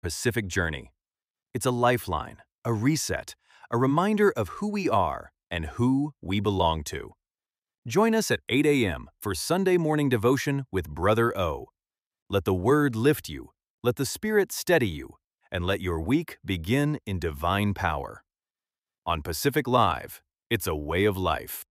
Pacific Journey. It's a lifeline, a reset, a reminder of who we are and who we belong to. Join us at 8 a.m. for Sunday morning devotion with Brother O. Let the Word lift you, let the Spirit steady you, and let your week begin in divine power. On Pacific Live, it's a way of life.